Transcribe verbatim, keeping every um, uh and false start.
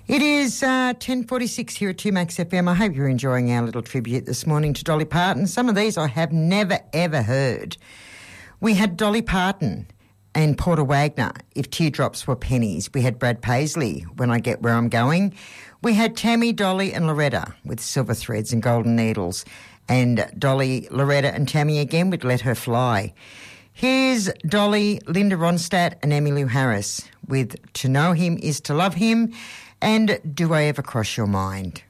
It is uh, ten forty-six here at two Max F M. I hope you're enjoying our little tribute this morning to Dolly Parton. Some of these I have never, ever heard. We had Dolly Parton and Porter Wagner, If Teardrops Were Pennies. We had Brad Paisley, When I Get Where I'm Going. We had Tammy, Dolly and Loretta with Silver Threads and Golden Needles. And Dolly, Loretta and Tammy again with Let Her Fly. Here's Dolly, Linda Ronstadt and Emmylou Harris with To Know Him Is To Love Him and Do I Ever Cross Your Mind?